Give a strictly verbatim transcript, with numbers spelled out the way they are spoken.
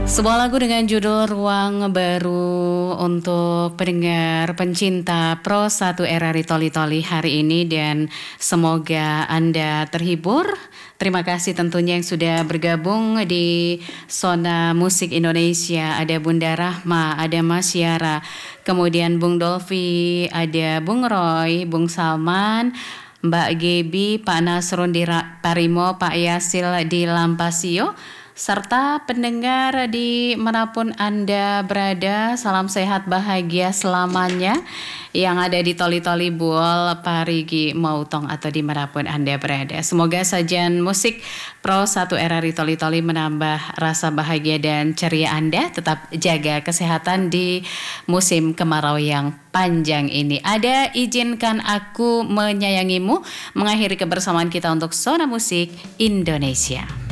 Sebuah lagu dengan judul Ruang Baru untuk pendengar pencinta Pro satu Era Ritoli Toli hari ini, dan semoga Anda terhibur. Terima kasih tentunya yang sudah bergabung di Zona Musik Indonesia. Ada Bunda Rahma, ada Mas Yara, kemudian Bung Dolfi, ada Bung Roy, Bung Salman, Mbak Gebi, Pak Nasrun di Parimo, Pak Yasil di Lampasio, serta pendengar di manapun Anda berada. Salam sehat bahagia selamanya yang ada di Toli-Toli Buol, Parigi, Mautong, atau di manapun Anda berada. Semoga sajian musik Pro satu Era Ritoli-Toli menambah rasa bahagia dan ceria Anda. Tetap jaga kesehatan di musim kemarau yang panjang ini. Ada Izinkan Aku Menyayangimu mengakhiri kebersamaan kita untuk Zona Musik Indonesia.